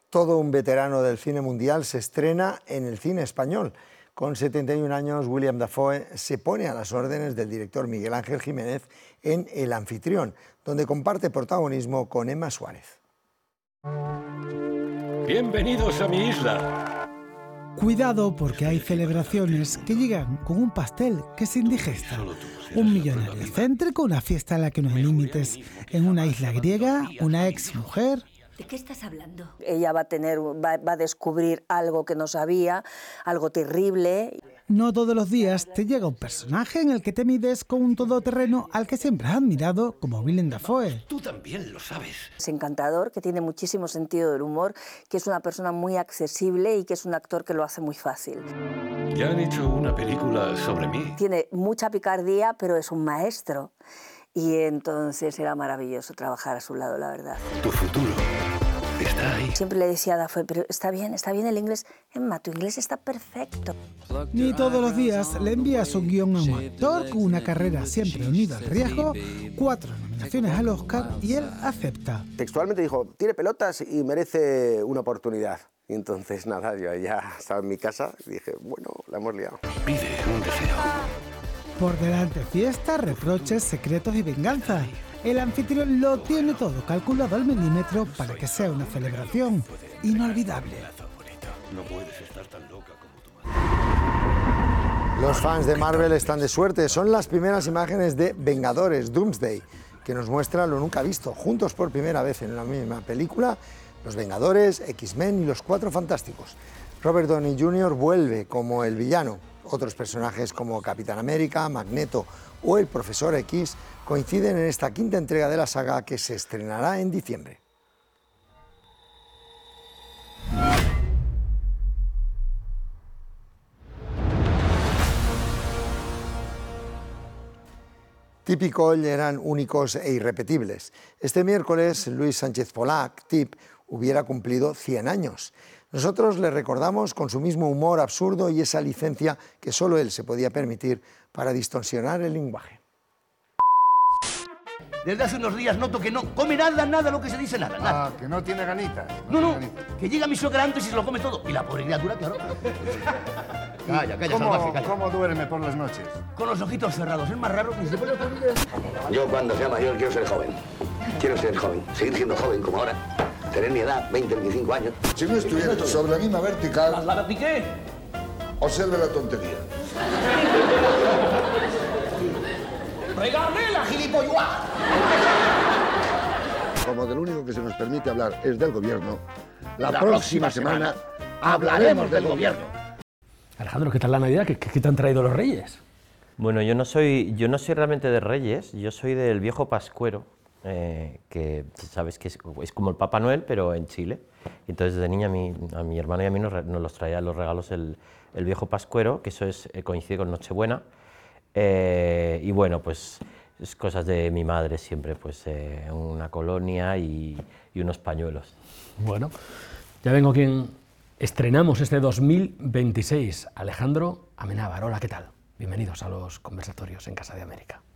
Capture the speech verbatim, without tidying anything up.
Todo un veterano del cine mundial se estrena en el cine español. Con setenta y un años, William Dafoe se pone a las órdenes del director Miguel Ángel Jiménez en El Anfitrión, donde comparte protagonismo con Emma Suárez. Bienvenidos a mi isla. Cuidado, porque hay celebraciones que llegan con un pastel que se indigesta. Un millonario excéntrico, una fiesta en la que no hay límites, en una isla griega, una ex mujer. ¿De qué estás hablando? Ella va a tener, va, va a descubrir algo que no sabía, algo terrible. No todos los días te llega un personaje en el que te mides con un todoterreno al que siempre has admirado, como Willem Dafoe. Tú también lo sabes. Es encantador, que tiene muchísimo sentido del humor, que es una persona muy accesible y que es un actor que lo hace muy fácil. Ya han hecho una película sobre mí. Tiene mucha picardía, pero es un maestro. Y entonces era maravilloso trabajar a su lado, la verdad. Tu futuro está ahí. Siempre le decía a Dafoe, pero está bien, está bien el inglés. Emma, tu inglés está perfecto. Ni todos los días le envías un guión a un actor con una carrera siempre unida al riesgo, cuatro nominaciones al Oscar y él acepta. Textualmente dijo, tiene pelotas y merece una oportunidad. Y entonces nada, yo ya estaba en mi casa y dije, bueno, la hemos liado. Pide un deseo. Por delante fiesta, reproches, secretos y venganza. El Anfitrión lo tiene todo calculado al milímetro para que sea una celebración inolvidable. No puedes estar tan loca como tu madre. Los fans de Marvel están de suerte. Son las primeras imágenes de Vengadores Doomsday, que nos muestra lo nunca visto, juntos por primera vez en la misma película, los Vengadores, X-Men y los Cuatro Fantásticos. Robert Downey junior vuelve como el villano. Otros personajes como Capitán América, Magneto o el Profesor X coinciden en esta quinta entrega de la saga que se estrenará en diciembre. Típico eran únicos e irrepetibles. Este miércoles, Luis Sánchez Polac, Tip, hubiera cumplido cien años. Nosotros le recordamos con su mismo humor absurdo y esa licencia que solo él se podía permitir para distorsionar el lenguaje. Desde hace unos días noto que no come nada, nada lo que se dice, nada, nada. Ah, que no tiene ganitas. No, no, tiene ganitas. que llega mi suegra antes y se lo come todo. Y la pobre criatura, claro. Calla, calla, ¿Cómo, salvaje, calla. ¿Cómo duerme por las noches? Con los ojitos cerrados, es más raro que se pone otra vida. Yo cuando sea mayor quiero ser joven. Quiero ser joven, seguir siendo joven como ahora. Tener mi edad, veinte, veinticinco años. Si no estuviera sobre la misma vertical, ¿La piqué? observe la tontería. ¡Regálame la gilipollas! Como del único que se nos permite hablar es del gobierno, la, La próxima, próxima semana, semana hablaremos del gobierno. Alejandro, ¿qué tal la Navidad? ¿Qué, qué te han traído los Reyes? Bueno, yo no soy, yo no soy realmente de Reyes, yo soy del viejo Pascuero, eh, que sabes que es, es como el Papá Noel, pero en Chile. Entonces, desde niña a mi, a mi hermano y a mí nos, nos los traía los regalos el, el viejo Pascuero, que eso es, eh, coincide con Nochebuena. Eh, y bueno, pues es cosas de mi madre siempre, pues eh, una colonia y, y unos pañuelos. Bueno, ya vengo quien estrenamos este dos mil veintiséis. Alejandro Amenábar, hola, ¿qué tal? Bienvenidos a los conversatorios en Casa de América.